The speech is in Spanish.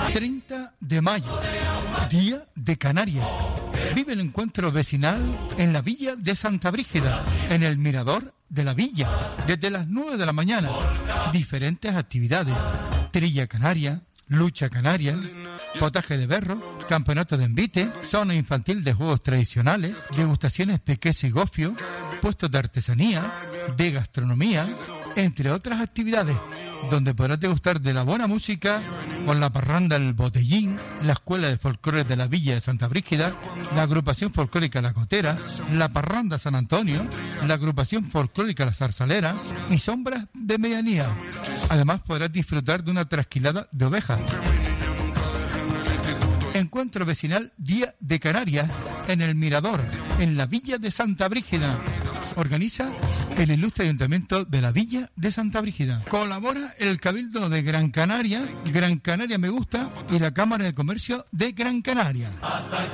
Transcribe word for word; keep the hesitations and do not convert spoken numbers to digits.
treinta de mayo, Día de Canarias. Vive el encuentro vecinal en la Villa de Santa Brígida, en el Mirador de la Villa, desde las nueve de la mañana. Diferentes actividades: trilla canaria, lucha canaria, potaje de berro, campeonato de envite, zona infantil de juegos tradicionales, degustaciones de queso y gofio, puestos de artesanía, de gastronomía, entre otras actividades, donde podrás degustar de la buena música con la parranda El Botellín, la Escuela de Folclore de la Villa de Santa Brígida, la agrupación folclórica La Cotera, la parranda San Antonio, la agrupación folclórica La Zarzalera y sombras de medianía. Además podrás disfrutar de una trasquilada de ovejas. Encuentro vecinal Día de Canarias en el Mirador, en la Villa de Santa Brígida. Organiza el Ilustre Ayuntamiento de la Villa de Santa Brígida. Colabora el Cabildo de Gran Canaria, Gran Canaria Me Gusta y la Cámara de Comercio de Gran Canaria.